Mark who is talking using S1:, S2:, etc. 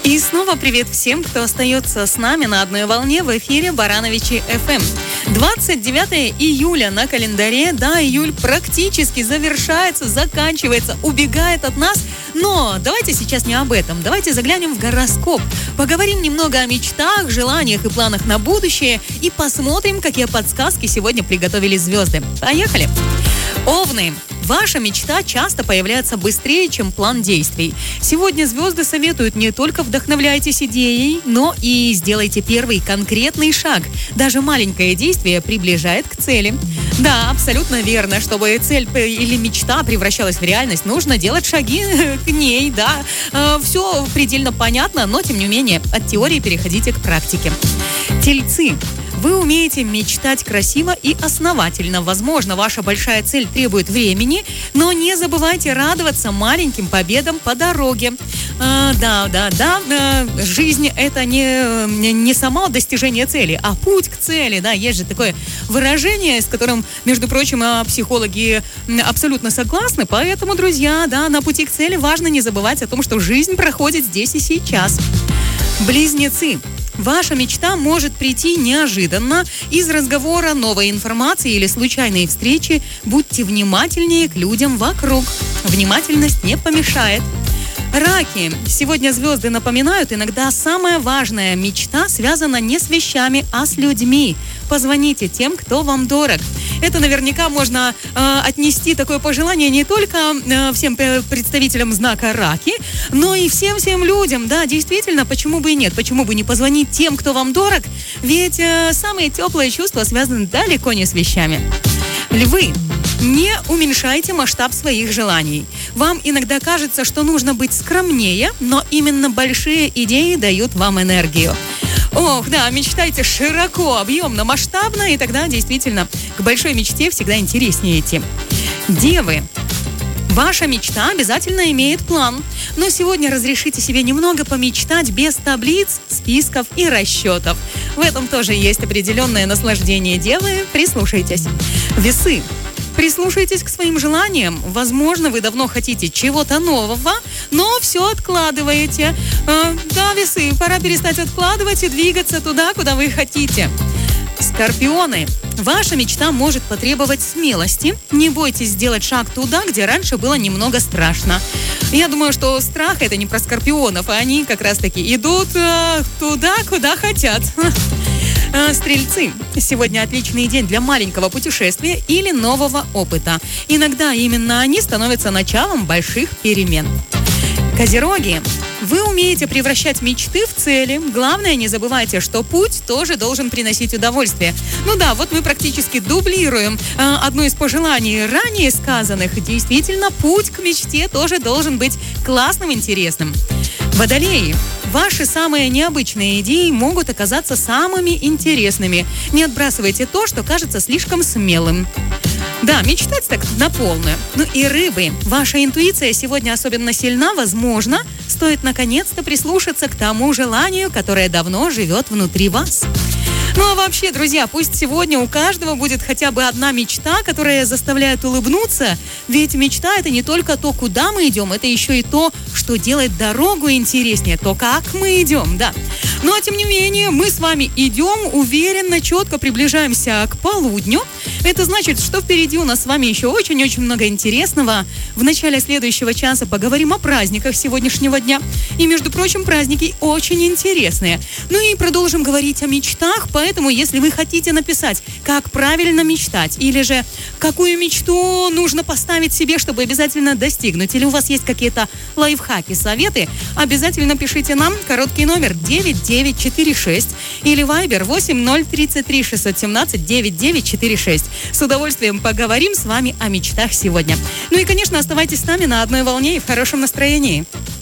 S1: И снова привет всем, кто остается с нами на одной волне в эфире Барановичи ФМ. 29 июля на календаре. Да, июль практически завершается, заканчивается, убегает от нас. Но давайте сейчас не об этом. Давайте заглянем в гороскоп. Поговорим немного о мечтах, желаниях и планах на будущее. И посмотрим, какие подсказки сегодня приготовили звезды. Поехали! Овны. Ваша мечта часто появляется быстрее, чем план действий. Сегодня звезды советуют не только вдохновляйтесь идеей, но и сделайте первый конкретный шаг. Даже маленькое действие приближает к цели. Да, абсолютно верно. Чтобы цель или мечта превращалась в реальность, нужно делать шаги к ней, да. Все предельно понятно, но тем не менее от теории переходите к практике. Тельцы. Вы умеете мечтать красиво и основательно. Возможно, ваша большая цель требует времени, но не забывайте радоваться маленьким победам по дороге. Жизнь – это не само достижение цели, а путь к цели. Да, есть же такое выражение, с которым, между прочим, психологи абсолютно согласны. Поэтому, друзья, да, на пути к цели важно не забывать о том, что жизнь проходит здесь и сейчас. Близнецы. Ваша мечта может прийти неожиданно из разговора, новой информации или случайной встречи. Будьте внимательнее к людям вокруг. Внимательность не помешает. Раки. Сегодня звезды напоминают, иногда самая важная мечта связана не с вещами, а с людьми. Позвоните тем, кто вам дорог. Это наверняка можно отнести такое пожелание не только всем представителям знака Раки, но и всем людям. Да, действительно, почему бы и нет? Почему бы не позвонить тем, кто вам дорог? Ведь самые теплые чувства связаны далеко не с вещами. Львы. Не уменьшайте масштаб своих желаний. Вам иногда кажется, что нужно быть скромнее, но именно большие идеи дают вам энергию. Ох, да, мечтайте широко, объемно, масштабно, и тогда действительно к большой мечте всегда интереснее идти. Девы. Ваша мечта обязательно имеет план, но сегодня разрешите себе немного помечтать без таблиц, списков и расчетов. В этом тоже есть определенное наслаждение. Девы, прислушайтесь. Весы. Прислушайтесь к своим желаниям. Возможно, вы давно хотите чего-то нового, но все откладываете. Да, весы, пора перестать откладывать и двигаться туда, куда вы хотите. Скорпионы. Ваша мечта может потребовать смелости. Не бойтесь сделать шаг туда, где раньше было немного страшно. Я думаю, что страх – это не про скорпионов, а они как раз-таки идут туда, куда хотят. Стрельцы. Сегодня отличный день для маленького путешествия или нового опыта. Иногда именно они становятся началом больших перемен. Козероги. Вы умеете превращать мечты в цели. Главное, не забывайте, что путь тоже должен приносить удовольствие. Ну да, вот мы практически дублируем одно из пожеланий ранее сказанных. Действительно, путь к мечте тоже должен быть классным, интересным. Водолеи. Ваши самые необычные идеи могут оказаться самыми интересными. Не отбрасывайте то, что кажется слишком смелым. Да, мечтать так на полную. Ну и рыбы. Ваша интуиция сегодня особенно сильна. Возможно, стоит наконец-то прислушаться к тому желанию, которое давно живет внутри вас. Ну а вообще, друзья, пусть сегодня у каждого будет хотя бы одна мечта, которая заставляет улыбнуться. Ведь мечта – это не только то, куда мы идем, это еще и то, что делает дорогу интереснее, то, как мы идем, да. Ну а тем не менее, мы с вами идем уверенно, четко приближаемся к полудню. Это значит, что впереди у нас с вами еще очень-очень много интересного. В начале следующего часа поговорим о праздниках сегодняшнего дня. И, между прочим, праздники очень интересные. Ну и продолжим говорить о мечтах. Поэтому, если вы хотите написать, как правильно мечтать, или же какую мечту нужно поставить себе, чтобы обязательно достигнуть, или у вас есть какие-то лайфхаки, советы, обязательно пишите нам. Короткий номер 9946 или Viber 8033 617 9946. С удовольствием поговорим с вами о мечтах сегодня. Ну и, конечно, оставайтесь с нами на одной волне и в хорошем настроении.